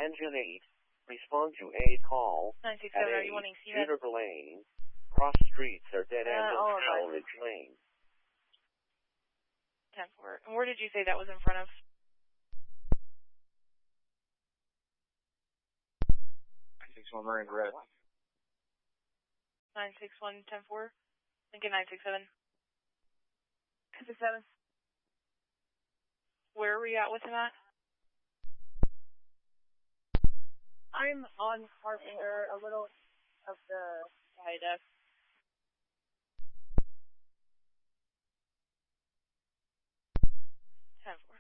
Engine 8. Respond to a call. 967, are you wanting CMED? Juniper Lane. Cross streets are dead end in Howledge Lane. 10-4. And where did you say that was in front of? 961 Marine Red. 961 10-4. Lincoln 967. 967. Where were you at with him at? I'm on Carpenter, a little of the viaduct. 10-4.